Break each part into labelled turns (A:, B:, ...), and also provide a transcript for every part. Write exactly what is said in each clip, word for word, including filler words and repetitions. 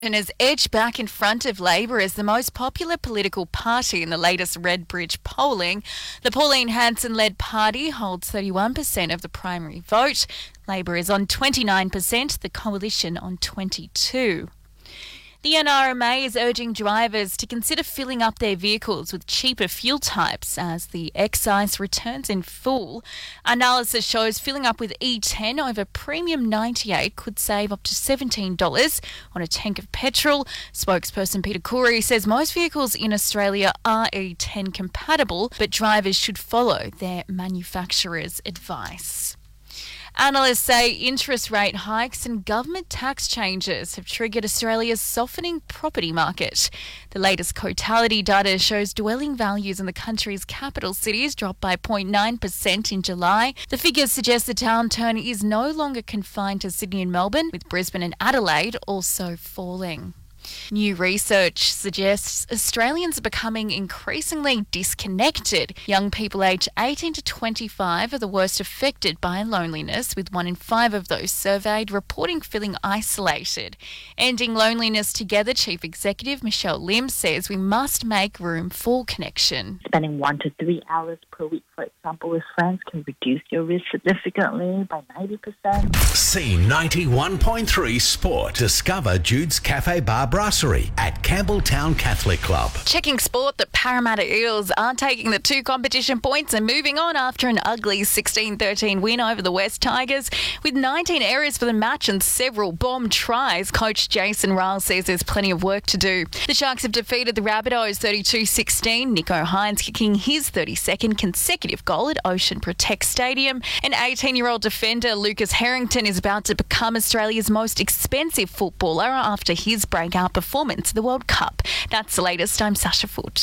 A: And has edged back in front of Labor as the most popular political party in the latest Redbridge polling. The Pauline Hanson-led party holds thirty-one percent of the primary vote. Labor is on twenty-nine percent, the coalition on twenty-two percent. The N R M A is urging drivers to consider filling up their vehicles with cheaper fuel types as the excise returns in full. Analysis shows filling up with E ten over Premium ninety-eight could save up to seventeen dollars on a tank of petrol. Spokesperson Peter Coury says most vehicles in Australia are E ten compatible, but drivers should follow their manufacturer's advice. Analysts say interest rate hikes and government tax changes have triggered Australia's softening property market. The latest Cotality data shows dwelling values in the country's capital cities dropped by zero point nine percent in July. The figures suggest the downturn is no longer confined to Sydney and Melbourne, with Brisbane and Adelaide also falling. New research suggests Australians are becoming increasingly disconnected. Young people aged eighteen to twenty-five are the worst affected by loneliness, with one in five of those surveyed reporting feeling isolated. Ending Loneliness Together Chief Executive Michelle Lim says we must make room for connection.
B: Spending one to three hours per week, for example, with friends can reduce your risk significantly by ninety percent.
C: C ninety-one point three Sport. Discover Jude's Cafe Bar Brasserie at Campbelltown Catholic Club.
A: Checking sport, the Parramatta Eels are taking the two competition points and moving on after an ugly sixteen thirteen win over the West Tigers. With nineteen errors for the match and several bomb tries, coach Jason Ryall says there's plenty of work to do. The Sharks have defeated the Rabbitohs thirty-two sixteen, Nico Hines kicking his thirty-second consecutive goal at Ocean Protect Stadium. And eighteen-year-old defender Lucas Harrington is about to become Australia's most expensive footballer after his breakout performance at the World Cup. That's the latest. I'm Sasha Foote.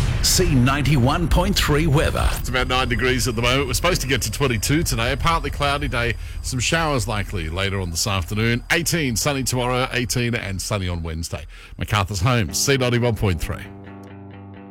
C: C ninety-one point three weather.
D: It's about nine degrees at the moment. We're supposed to get to twenty-two today. A partly cloudy day. Some showers likely later on this afternoon. eighteen sunny tomorrow, eighteen and sunny on Wednesday. MacArthur's Homes, C ninety-one point three.